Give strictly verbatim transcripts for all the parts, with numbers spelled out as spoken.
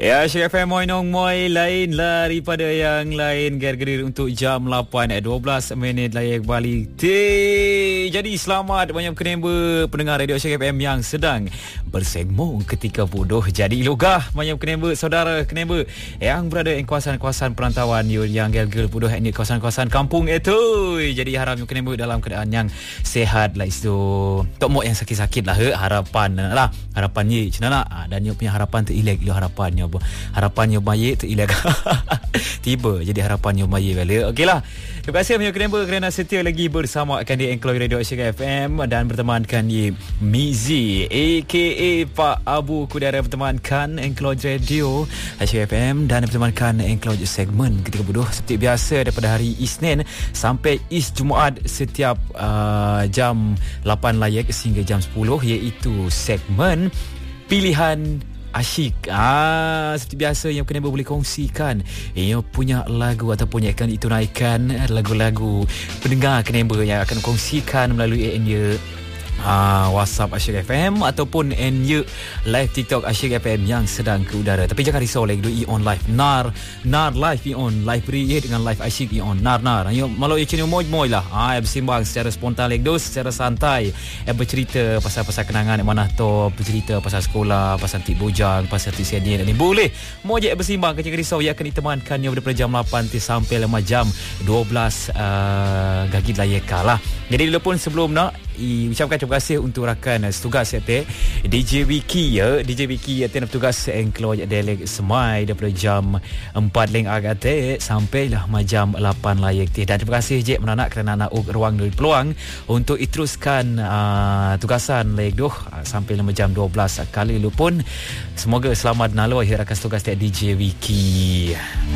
Ya, Syek F M Moinong Moi lain lah daripada yang lain. Gear-gear untuk jam lapan dua belas minit layak balik. Tee. Jadi selamat banyak kenemba pendengar radio Syek F M yang sedang bersengmong ketika bodoh. Jadi logah banyak kenemba saudara kenemba yang berada di kawasan-kawasan perantauan yang gear-gear bodoh di kawasan-kawasan kampung itu. Jadi harap kenemba dalam keadaan yang sehat lah itu. Tok mok yang sakit-sakit lah harapan lah. Harapannya macam mana? Dan dia punya harapan terilek dia harapannya. Harapannya baik terilek. Tiba jadi harapannya baik kali. Okeylah. Terima kasih banyak kenemba kerana setia lagi bersama akan di Engkloy Radio Syek F M dan bertemankan di Mizi aka Pak Abu Kudara bertemankan Engkloy Radio Syek F M dan bertemankan Engkloy segmen ketika bodoh seperti biasa daripada hari Isnin sampai Is Jumaat setiap uh, jam lapan layak sehingga jam sepuluh, iaitu segmen Pilihan Asyik. Ah, seperti biasa yang kena boleh kongsikan yang punya lagu ataupun yang akan ditunaikan lagu-lagu pendengar kena yang akan kongsikan melalui enya Ah, WhatsApp Asyik F M ataupun N Y live TikTok Asyik F M yang sedang ke udara. Tapi jangan risau lagi, i on live nar nar live i on live beri dengan live Asyik i on nar nar. Ayo malu ia channel moi-moi lah. Ah, bersimbang secara spontan lagi dos, secara santai. Eh bercerita pasal-pasal kenangan mana tu, bercerita pasal sekolah, pasal tik bujang, pasal tik senior ni boleh. Moi je bersimbang, jangan risau, ia akan ditemankan daripada jam lapan sampai lima jam dua belas uh, gagit layakah lah. Jadi dulu pun sebelum nak I ucapkan terima kasih untuk rakan setugas D J Wiki ya. D J Wiki yang bertugas Engkloy Delek Semai daripada jam empat leng agate sampailah jam lapan layak teh. Dan terima kasih je menanak kerana nak ruang dari peluang untuk iteruskan uh, tugasan lek doh sampai jam dua belas kali lu pun. Semoga selamat nalo akhir rakan setugas D J Wiki.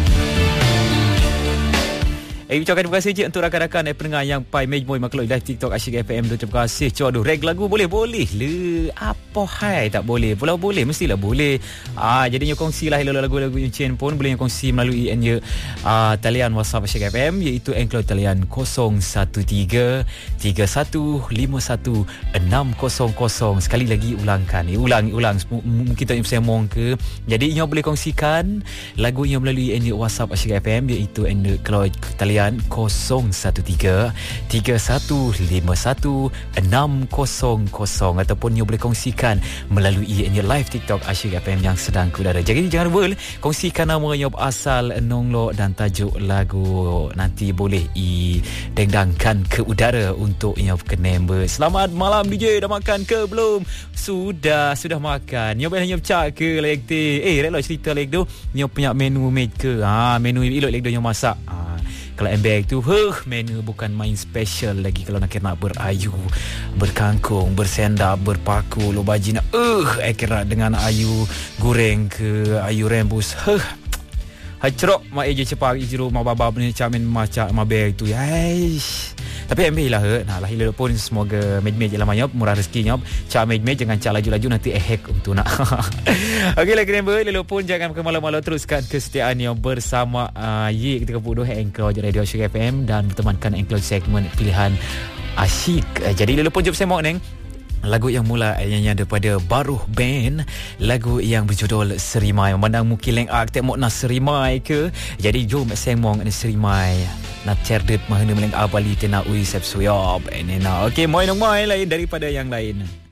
Eh, ucapkan terima kasih je untuk rakan-rakan eh, pendengar yang pai mejmoi makhluk live TikTok Asyik F M. Terima kasih. Codoh reg lagu boleh boleh le. Apa hai tak boleh? Pulau boleh mestilah boleh. Ah, jadinya kongsilah lagu-lagu Yuncin pun boleh kongsi melalui enya uh, talian WhatsApp Asyik F M iaitu Engkloy talian kosong satu tiga tiga satu lima satu enam kosong kosong. Sekali lagi ulangkan. Eh, ulang ulang mungkin tak semong ke. Jadi ia boleh kongsikan lagu yang melalui enya WhatsApp Asyik F M iaitu Engkloy talian kosong satu tiga tiga satu lima satu enam kosong kosong ataupun you boleh kongsikan melalui your live TikTok Asyik F M yang sedang ke udara. Jadi jangan lupa kongsikan nama you asal nonglo dan tajuk lagu nanti boleh i dendangkan ke udara untuk you kenember. Selamat malam D J, dah makan ke belum? Sudah, sudah makan. You boleh nyep ke lek te. Eh, rela cerita lek tu. You punya menu make ke? Ha, menu elok lek tu you masak. Ha. Kalau embek tu, huh, menu bukan main special lagi kalau nak kena berayu, berkangkung, bersendap, berpaku, lo baji nak, uh, kira dengan ayu goreng ke ayu rembus, huh. Hacrok mak eje cepak ijru mak baba ni camin macak mabek tu. Aish. Tapi ambil lah he. Nah, lahir pun semoga med-med je lah mayop, murah rezeki nyop. Cak med-med jangan cak laju-laju nanti ehek untuk nak. Okeylah kenember, lalu pun jangan ke malam-malam, teruskan kesetiaan yang bersama uh, Ye ketika bodoh Engkloy Radio Syek F M dan bertemankan Engkloy segmen Pilihan Asyik. Uh, jadi lalu pun jumpa semok neng. Lagu yang mula yang daripada Baruh Band, lagu yang berjudul Serimai. Memandang mungkin leng ak tengok nak serimai ke. Jadi jom semong ni serimai. Nak cerdet mahana meleng abali tena ui sep suyop. Enena. Okey, moi nong moi lain daripada yang lain.